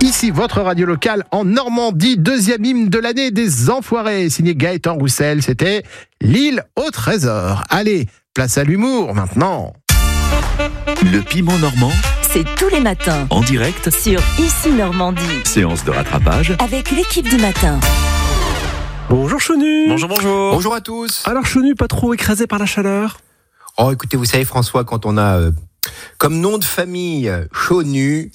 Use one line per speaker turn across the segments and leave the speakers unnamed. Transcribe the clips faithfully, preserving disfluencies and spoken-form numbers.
Ici, votre radio locale en Normandie, deuxième hymne de l'année des Enfoirés, signé Gaëtan Roussel, c'était L'île au trésor. Allez, place à l'humour maintenant.
Le piment normand,
c'est tous les matins,
en direct,
sur Ici Normandie,
séance de rattrapage,
avec l'équipe du matin.
Bonjour Chenu.
Bonjour, bonjour.
Bonjour à tous.
Alors Chenu, pas trop écrasé par la chaleur?
Oh, écoutez, vous savez François, quand on a euh, comme nom de famille euh, Chenu,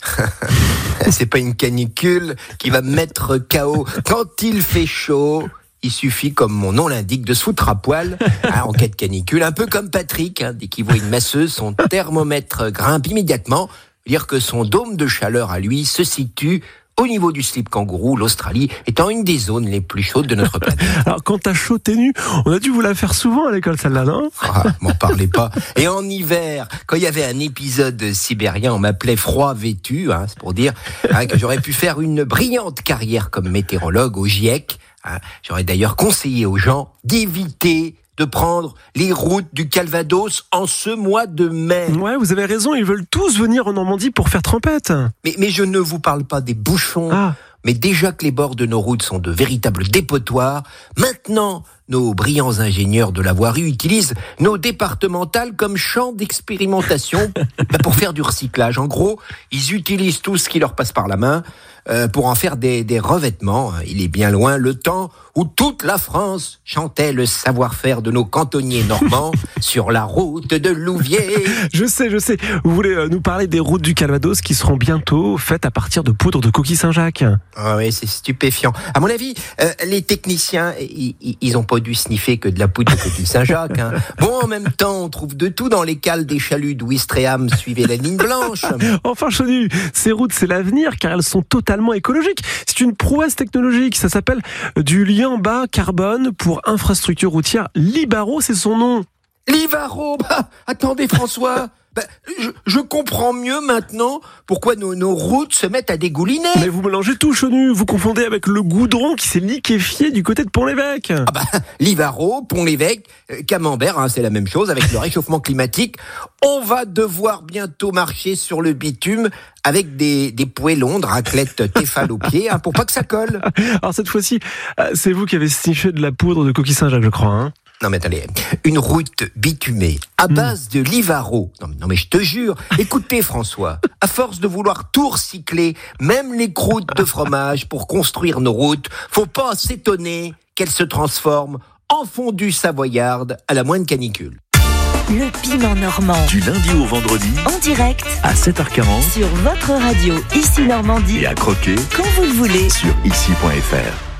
c'est pas une canicule qui va me mettre K O. Quand il fait chaud, il suffit, comme mon nom l'indique, de se foutre à poil hein, en cas de canicule. Un peu comme Patrick, hein, dès qu'il voit une masseuse, son thermomètre grimpe immédiatement. Dire que son dôme de chaleur à lui se situe au niveau du slip kangourou, l'Australie étant une des zones les plus chaudes de notre planète.
Alors quand t'as chaud t'es nu, on a dû vous la faire souvent à l'école celle-là, non?
Ah, m'en parlez pas. Et en hiver, quand il y avait un épisode sibérien, on m'appelait froid vêtu, hein, c'est pour dire hein, que j'aurais pu faire une brillante carrière comme météorologue au GIEC. Hein. J'aurais d'ailleurs conseillé aux gens d'éviter de prendre les routes du Calvados en ce mois de mai.
Ouais, vous avez raison, ils veulent tous venir en Normandie pour faire trempette.
Mais, mais je ne vous parle pas des bouchons,
ah.
mais déjà que les bords de nos routes sont de véritables dépotoirs, maintenant, nos brillants ingénieurs de la voirie utilisent nos départementales comme champ d'expérimentation bah pour faire du recyclage. En gros, ils utilisent tout ce qui leur passe par la main euh, pour en faire des, des revêtements. Il est bien loin le temps où toute la France chantait le savoir-faire de nos cantonniers normands sur la route de Louviers.
Je sais, je sais. Vous voulez euh, nous parler des routes du Calvados qui seront bientôt faites à partir de poudre de coquille Saint-Jacques.
Ah oui, c'est stupéfiant. À mon avis, euh, les techniciens, ils, ils ont pas dû sniffer que de la poudre de coquille Saint-Jacques. Hein. Bon, en même temps, on trouve de tout dans les cales des chaluts d'où Ouistreham suivait la ligne blanche.
Enfin, Chenu, ces routes, c'est l'avenir car elles sont totalement écologiques. C'est une prouesse technologique. Ça s'appelle du lien bas carbone pour infrastructure routière. Libaro, c'est son nom.
Livaro, bah, attendez François. Bah, je, je comprends mieux maintenant pourquoi nos, nos routes se mettent à dégouliner.
Mais vous mélangez tout, Chenu. Vous confondez avec le goudron qui s'est liquéfié du côté de Pont-l'Évêque.
Ah bah, Livaro, Pont-l'Évêque, euh, Camembert, hein, c'est la même chose avec le réchauffement climatique. On va devoir bientôt marcher sur le bitume avec des, des poêlons de raclette Tefal aux pieds hein, pour pas que ça colle.
Alors cette fois-ci, c'est vous qui avez sniffé de la poudre de coquille Saint-Jacques, je crois. Hein.
Non mais attendez, une route bitumée à base de Livaro. Non, non mais je te jure, écoutez François, à force de vouloir tout recycler, même les croûtes de fromage pour construire nos routes, faut pas s'étonner qu'elles se transforment en fondue savoyarde à la moindre canicule.
Le piment normand,
du lundi au vendredi,
en direct,
à sept heures quarante,
sur votre radio Ici Normandie,
et à croquer,
quand vous le voulez,
sur ici point f r.